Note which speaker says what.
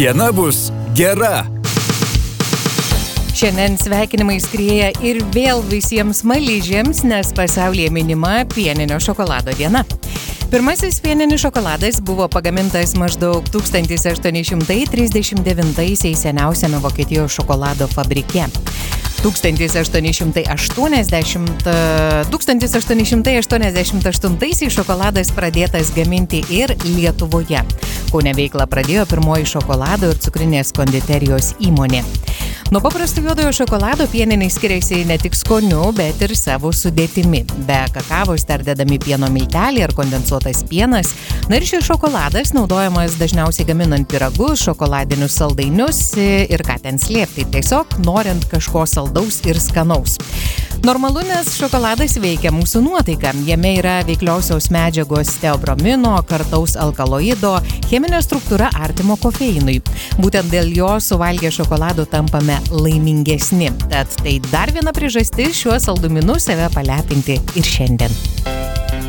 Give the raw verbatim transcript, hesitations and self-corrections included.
Speaker 1: diena bus gera.
Speaker 2: Šiandien sveikinimai skrieja ir vėl visiems smaližiams, nes pasaulyje minima pieninio šokolado diena. Pirmasis pieninis šokoladas buvo pagamintas maždaug tūkstantis aštuoni šimtai trisdešimt devintaisiais seniausiame Vokietijos šokolado fabrike. tūkstantis aštuoni šimtai aštuoniasdešimt aštuntaisiais šokoladas pradėtas gaminti ir Lietuvoje. Kaune veiklą pradėjo pirmoji šokolado ir cukrinės konditerijos įmonė. Nuo paprasto juodojo šokolado pieniniai skiriasi ne tik skoniu, bet ir savo sudėtimi. Be kakavos dar dedami pieno milteliai ar kondensuotas pienas. Na ir šis šokoladas naudojamas dažniausiai gaminant pyragus, šokoladinius saldainius ir ką ten slėpti, tiesiog norint kažko saldaus ir skanaus. Normalu, nes šokoladas veikia mūsų nuotaiką. Jame yra veikliosios medžiagos teobromino, kartaus alkaloido, cheminė struktūra artimo kofeinui. Būtent dėl jo suvalgę šokolado tampame laimingesni. Tad tai dar viena priežastis šiuos salduminus save palepinti ir šiandien.